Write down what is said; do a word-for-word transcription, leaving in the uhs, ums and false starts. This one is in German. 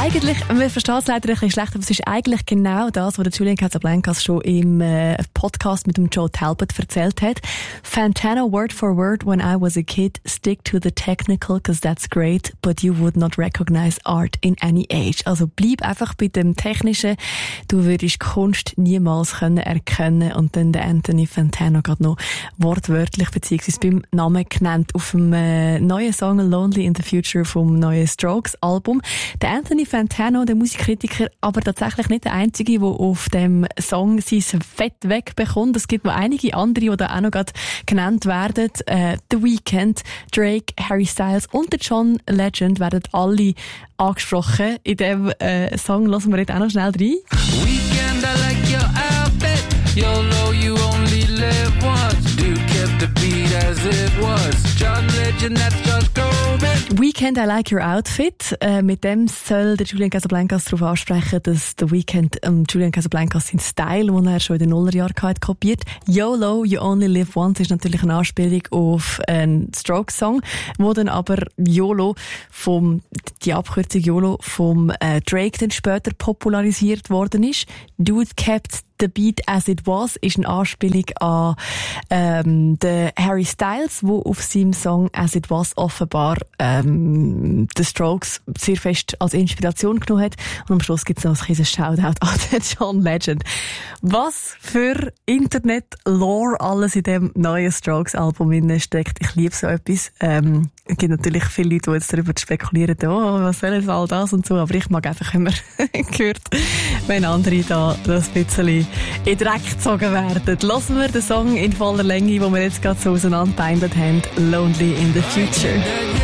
eigentlich, man versteht es leider ein bisschen schlecht, aber es ist eigentlich genau das, was der Julian Casablancas schon im äh, Podcast mit dem Joe Talbot erzählt hat. Fantano, word for word, when I was a kid, stick to the technical, cause that's great, but you would not recognize art in any age. Also bleib einfach bei dem Technischen. Du würdest Kunst niemals können erkennen. Und dann der Anthony Fantano gerade noch wortwörtlich, beziehungsweise beim Namen genannt, auf dem äh, neuen Song Lonely in the Future vom neuen Strokes Album. Der Anthony Fantano, der Musikkritiker, aber tatsächlich nicht der Einzige, der auf dem Song sein Fett wegbekommt. Es gibt noch einige andere, die da auch noch gerade genannt werden. Äh, The Weeknd, Drake, Harry Styles und der John Legend werden alle angesprochen. In dem äh, Song lassen wir jetzt auch noch schnell rein. Weekend, I like your outfit. You'll know you only live once. Do keep the beat as it was. John Legend, that's just Goldman. Weekend, I like your outfit. Äh, mit dem soll der Julian Casablancas darauf ansprechen, dass der Weeknd ähm, Julian Casablancas seinen Style, den er schon in den Nullerjahren hatte, kopiert. YOLO, you only live once, ist natürlich eine Anspielung auf einen Strokes-Song, wo dann aber YOLO vom, die Abkürzung YOLO vom äh, Drake dann später popularisiert worden ist. Dude kept The Beat As It Was ist eine Anspielung an ähm, den Harry Styles, wo auf seinem Song As It Was offenbar ähm, The Strokes sehr fest als Inspiration genommen hat. Und am Schluss gibt es noch ein kleines Shoutout an den John Legend. Was für Internet-Lore alles in dem neuen Strokes-Album steckt. Ich liebe so etwas. Ähm, es gibt natürlich viele Leute, die jetzt darüber spekulieren, oh, was soll jetzt all das und so. Aber ich mag einfach immer gehört, wenn andere da das ein bisschen in den Dreck gezogen werden. Lassen wir den Song in voller Länge, den wir jetzt gerade so auseinandergebeindet haben, Lonely in the Future.